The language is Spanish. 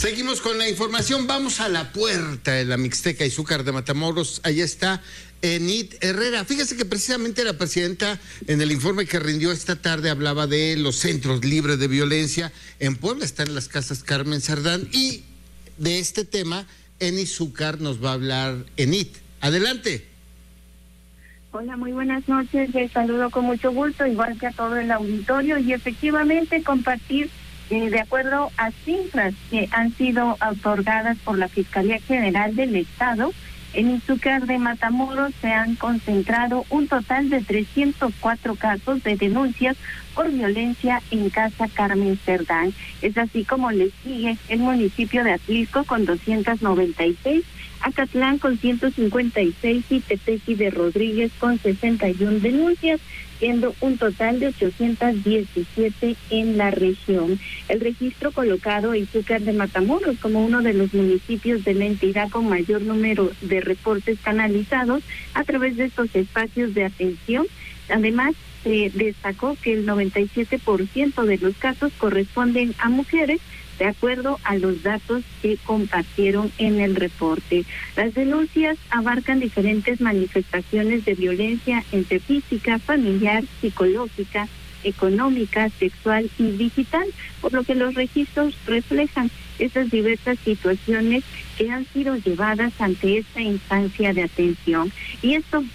Seguimos con la información. Vamos a la puerta de la Mixteca Izúcar de Matamoros. Allá está Enid Herrera. Fíjese que precisamente la presidenta, en el informe que rindió esta tarde, hablaba de los centros libres de violencia. En Puebla están las casas Carmen Cerdán, y de este tema en Izúcar nos va a hablar Enid. Adelante. Hola, muy buenas noches. Les saludo con mucho gusto, igual que a todo el auditorio, y efectivamente compartir, de acuerdo a cifras que han sido otorgadas por la Fiscalía General del Estado, en Izúcar de Matamoros se han concentrado un total de 304 casos de denuncias por violencia en Casa Carmen Cerdán. Es así como le sigue el municipio de Atlisco con 296, Acatlán con 156 y Tepeji de Rodríguez con 61 denuncias, siendo un total de 817 en la región. El registro colocado en Izúcar de Matamoros como uno de los municipios de la entidad con mayor número de reportes canalizados a través de estos espacios de atención. Además, se destacó que el 97% de los casos corresponden a mujeres, de acuerdo a los datos que compartieron en el reporte. Las denuncias abarcan diferentes manifestaciones de violencia entre física, familiar, psicológica, económica, sexual y digital, por lo que los registros reflejan esas diversas situaciones que han sido llevadas ante esta instancia de atención. Y esto